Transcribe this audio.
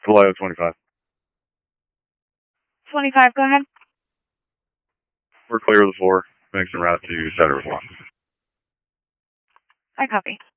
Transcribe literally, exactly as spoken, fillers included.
Vallejo twenty-five. twenty-five, go ahead. We're clear of the four. Makes a route to Cedar with one. I copy.